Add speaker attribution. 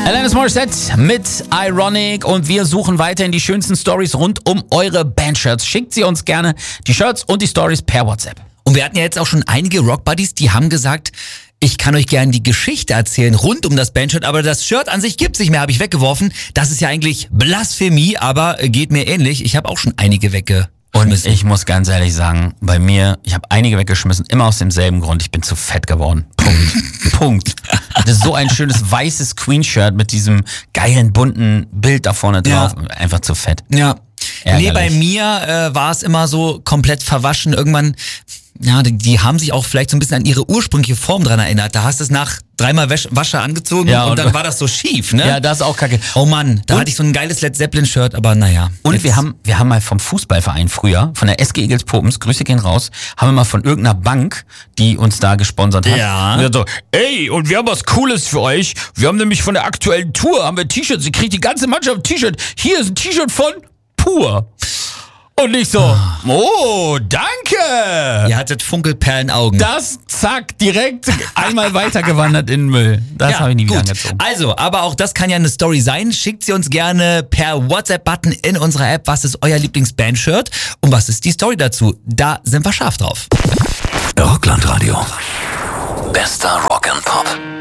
Speaker 1: Alanis Morissette mit Ironic und wir suchen weiterhin die schönsten Stories rund um eure Bandshirts. Schickt sie uns gerne, die Shirts und die Stories per WhatsApp.
Speaker 2: Und wir hatten ja jetzt auch schon einige Rock-Buddies, die haben gesagt, ich kann euch gerne die Geschichte erzählen rund um das Bandshirt, aber das Shirt an sich gibt's nicht mehr, habe ich weggeworfen. Das ist ja eigentlich Blasphemie, aber geht mir ähnlich. Ich habe auch schon einige weggeschmissen.
Speaker 1: Und ich muss ganz ehrlich sagen, bei mir, ich habe einige weggeschmissen, immer aus demselben Grund, ich bin zu fett geworden. Punkt. Punkt. Das ist so ein schönes weißes Queen-Shirt mit diesem geilen bunten Bild da vorne drauf. Ja. Einfach zu fett.
Speaker 2: Ja.
Speaker 1: Ärgerlich.
Speaker 2: Nee, bei mir war es immer so komplett verwaschen. Irgendwann, ja, die haben sich auch vielleicht so ein bisschen an ihre ursprüngliche Form dran erinnert. Da hast du es nach 3-mal Wasche angezogen und dann war das so schief, ne?
Speaker 1: Ja, das ist auch kacke.
Speaker 2: Oh Mann, da hatte ich so ein geiles Led Zeppelin-Shirt, aber naja.
Speaker 1: Und wir haben mal vom Fußballverein früher, von der SG Egels Popens, Grüße gehen raus, haben wir mal von irgendeiner Bank, die uns da gesponsert hat.
Speaker 2: Ja.
Speaker 1: Und so, ey, und wir haben was Cooles für euch. Wir haben nämlich von der aktuellen Tour, haben wir T-Shirts, ihr kriegt die ganze Mannschaft ein T-Shirt. Hier ist ein T-Shirt von Pur. Und nicht so, oh, danke.
Speaker 2: Ihr hattet Funkelperlenaugen.
Speaker 1: Das, zack, direkt einmal weitergewandert in den Müll. Das habe ich nie wieder angezogen.
Speaker 2: Also, aber auch das kann ja eine Story sein. Schickt sie uns gerne per WhatsApp-Button in unserer App. Was ist euer Lieblings-Bandshirt? Und was ist die Story dazu? Da sind wir scharf drauf.
Speaker 3: Rockland Radio. Bester Rock and Pop.